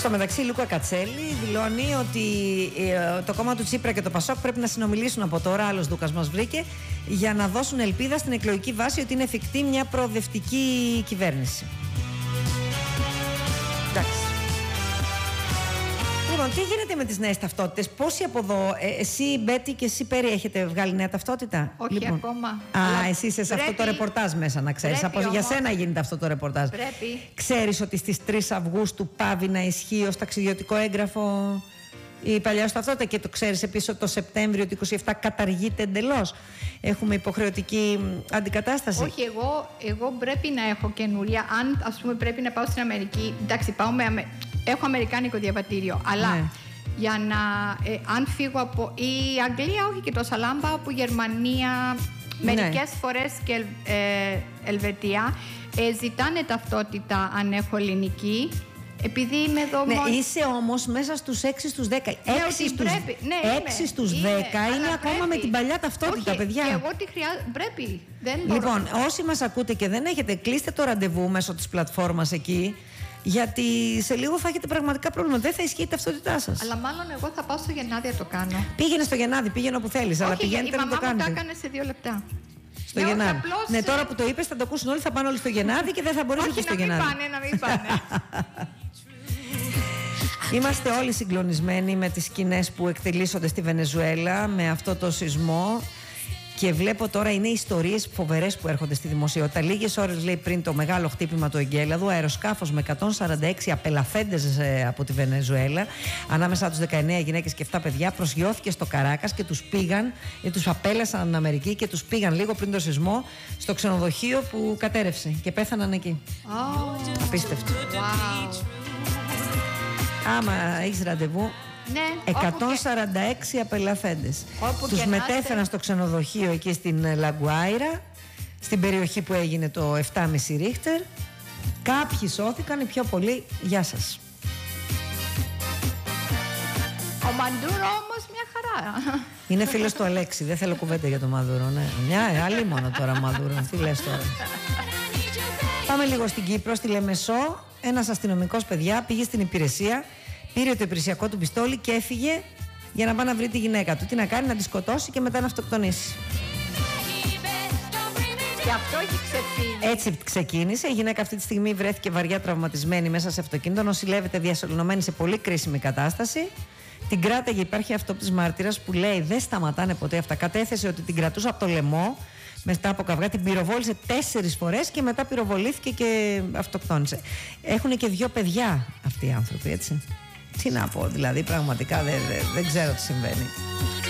Στο μεταξύ, Λούκα Κατσέλη δηλώνει ότι το κόμμα του Τσίπρα και το Πασόκ πρέπει να συνομιλήσουν από τώρα. Άλλος Δούκας μας βρήκε, για να δώσουν ελπίδα στην εκλογική βάση ότι είναι εφικτή μια προοδευτική κυβέρνηση. Εντάξει. Λοιπόν, τι γίνεται με τις νέες ταυτότητες, πόσοι από εδώ, εσύ Μπέτη και εσύ Πέρι, έχετε βγάλει νέα ταυτότητα? Όχι, λοιπόν, ακόμα. Εσύ είσαι σε αυτό το ρεπορτάζ μέσα, να ξέρεις. Για σένα γίνεται αυτό το ρεπορτάζ. Πρέπει. Ξέρεις ότι στις 3 Αυγούστου πάβει να ισχύει ως ταξιδιωτικό έγγραφο η παλιά σου ταυτότητα, και το ξέρεις επίσης ότι το Σεπτέμβριο του 27 καταργείται εντελώς. Έχουμε υποχρεωτική αντικατάσταση. Όχι, εγώ πρέπει να έχω καινούρια. Αν, ας πούμε, πρέπει να πάω στην Αμερική, εντάξει, έχω αμερικάνικο διαβατήριο, αλλά ναι, για να, αν φύγω από η Αγγλία, όχι και τόσο, αλλά αν πάω από Γερμανία, μερικές φορές και Ελβετία, ζητάνε ταυτότητα αν έχω ελληνική. Επειδή είμαι εδώ ναι, είσαι όμως μέσα στους 6 στους 10. 6 στους 10 είναι ακόμα πρέπει με την παλιά ταυτότητα. Όχι, παιδιά. Και εγώ τι χρειάζεται. Πρέπει. Λοιπόν, όσοι μας ακούτε και δεν έχετε, κλείστε το ραντεβού μέσω της πλατφόρμας εκεί, γιατί σε λίγο θα έχετε πραγματικά πρόβλημα. Δεν θα ισχύει η ταυτότητά σας. Αλλά μάλλον εγώ θα πάω στο Γενάδη να το κάνω. Πήγαινε στο Γενάδη, πήγαινε όπου θέλεις. Αλλά πηγαίνετε να το κάνετε. Η μαμά μου τα έκανε σε 2 λεπτά. Στο Γενάδη. Ναι, τώρα που το είπες θα το ακούσουν όλοι, θα πάνε όλοι στο Γενάδη και δεν θα μπορείς να πεις στο Γενάδη. Να μην πάνε. Είμαστε όλοι συγκλονισμένοι με τις σκηνές που εκτελήσονται στη Βενεζουέλα, με αυτό το σεισμό, και βλέπω τώρα είναι ιστορίες φοβερές που έρχονται στη δημοσιότητα. Λίγες ώρες, λέει, πριν το μεγάλο χτύπημα του εγκέλαδου, αεροσκάφος με 146 απελαφέντες από τη Βενεζουέλα, ανάμεσά τους 19 γυναίκες και 7 παιδιά, προσγειώθηκε στο Καράκας και τους πήγαν, τους απέλασαν στην Αμερική και τους πήγαν λίγο πριν το σεισμό στο ξενοδοχείο που κατέρευσε και πέθαναν εκεί. Απίστευτο. Άμα έχεις ραντεβού, ναι, 146 απελαφέντες. Τους μετέφεραν στο ξενοδοχείο εκεί στην Λαγκουάιρα, στην περιοχή που έγινε το 7,5 Ρίχτερ. Κάποιοι σώθηκαν, οι πιο πολλοί, γεια σας. Ο Μαντούρο όμως μια χαρά. Είναι φίλος του Αλέξη, δεν θέλω κουβέντα για τον Μαδούρο. Ναι. Μια άλλη μόνο τώρα Μαδούρο, τι λες τώρα. Πάμε λίγο στην Κύπρο, στη Λεμεσό. Ένας αστυνομικός, παιδιά, πήγε στην υπηρεσία, πήρε το υπηρεσιακό του πιστόλι και έφυγε για να πάει να βρει τη γυναίκα του. Τι να κάνει, να τη σκοτώσει και μετά να αυτοκτονήσει. Και αυτό έχει ξεφύγει. Έτσι ξεκίνησε. Η γυναίκα αυτή τη στιγμή βρέθηκε βαριά τραυματισμένη μέσα σε αυτοκίνητο, νοσηλεύεται διασωληνωμένη σε πολύ κρίσιμη κατάσταση. Την κράταγε, υπάρχει αυτόπτης μάρτυρας που λέει δεν σταματάνε ποτέ αυτά. Κατέθεσε ότι την κρατούσε από το λαιμό μετά από καυγά, την πυροβόλησε 4 φορές και μετά πυροβολήθηκε και αυτοκτόνησε. Έχουν και 2 παιδιά αυτοί οι άνθρωποι, έτσι. Τι να πω, δηλαδή, πραγματικά δεν ξέρω τι συμβαίνει.